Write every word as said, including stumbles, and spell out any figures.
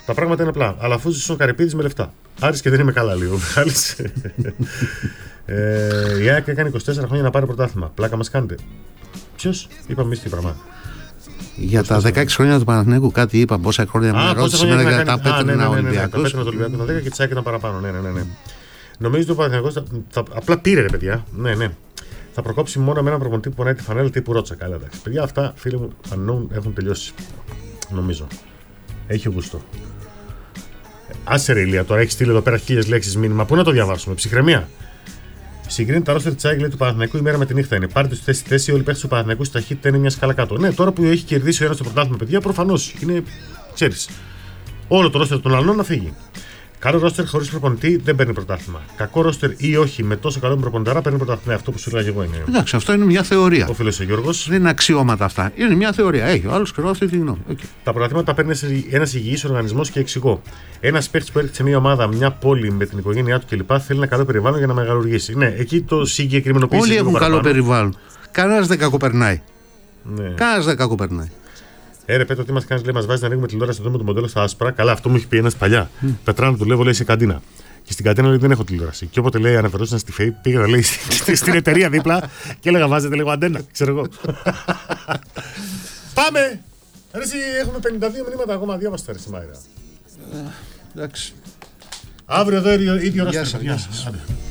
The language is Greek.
Τα πράγματα είναι απλά. Αλλά αφού ζεις ο Καρυπίδης με λεφτά. Άρης και δεν είμαι καλά λίγο. ε, η ΑΕΚ έκανε είκοσι τέσσερα χρόνια να πάρει πρωτάθλημα. Πλάκα μας κάνετε. Ποιος? Είπαμε εμείς τι πράγμα. Για τα δεκαέξι χρόνια του Παναθηναϊκού κάτι είπα. Πόσα χρόνια με ρώτησε σήμερα για τα πέτρινα Ολυμπιακούς. Τα πέτρινα του Ολυμπιακού ήταν δέκα και τη ΑΕΚ ήταν παραπάνω. Ναι, ναι, ναι. Νομίζω ότι ο Παναθηναϊκός θα, θα, απλά πήρε, ρε παιδιά. Ναι, ναι. Θα προκόψει μόνο με έναν προπονητή που πονάει τη φανέλα τύπου Ρότσα. Καλά, εντάξει. Παιδιά, αυτά φίλοι μου unknown έχουν τελειώσει. Νομίζω. Έχει γούστο. Άσε ρε Ηλία, τώρα έχει στείλει εδώ πέρα χίλιες λέξεις μήνυμα. Πού να το διαβάσουμε, ψυχραιμία. Συγκρίνει τα ρόστερ τη ΑΕΚ του Παναθηναϊκού η μέρα με τη νύχτα είναι. Πάρτε του θέση θέση, όλοι οι παίχτες του Παναθηναϊκού στη ταχύτητα είναι μια σκάλα κάτω. Ναι, τώρα που έχει κερδίσει ο ένας το πρωτάθλημα, παιδιά, προφανώς είναι, ξέρεις, όλο το ρόστερ των άλλων να φύγει. Καλό ρόστερ χωρίς προπονητή δεν παίρνει πρωτάθλημα. Κακό ρόστερ ή όχι με τόσο καλό προπονητάρα παίρνει πρωτάθλημα. Αυτό που σου λέγα εγώ είναι. Εντάξει, αυτό είναι μια θεωρία. Ο φίλος ο Γιώργος. Δεν είναι αξιώματα αυτά. Είναι μια θεωρία. Έχει ο άλλος και εγώ αυτή τη γνώμη. Okay. Τα πρωταθλήματα παίρνει ένας υγιής οργανισμός και εξηγώ. Ένας παίχτης που έρχεται σε μια ομάδα, μια πόλη με την οικογένειά του κλπ. Θέλει ένα καλό περιβάλλον για να μεγαλουργήσει. Ναι, εκεί το συγκεκριμενοποιήσει. Όλοι έχουν καλό περιβάλλον. Κανένας δεν κακοπερνάει. Ναι. Κανένας δεν κακοπερνάει. Ε, ρε Πέτρο, τι μας κάνεις, λέει, μας βάζει να ανοίγουμε τηλεόραση, να δούμε το μοντέλο στα άσπρα. Καλά, αυτό μου έχει πει ένας παλιά. Mm. Πετράνο, του λέω, λέει σε καντίνα. Και στην καντίνα λέει δεν έχω τηλεόραση. Και όποτε λέει αναφερόταν στη ΦΕΙ, πήγα λέει στην εταιρεία δίπλα και έλεγα βάζετε λίγο αντένα, ξέρω εγώ. Πάμε! Αρέσει, έχουμε πενήντα δύο μηνύματα ακόμα, διάβαστα ρε σήμερα. Εντάξει. Αύριο εδώ ίδιο ώρα. Γεια σας.